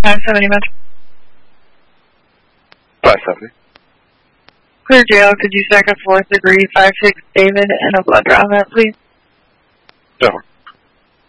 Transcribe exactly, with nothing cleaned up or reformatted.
five seventy Metro. five seventy. Clear jail, could you second fourth degree five six David and a blood draw on that, please? Over.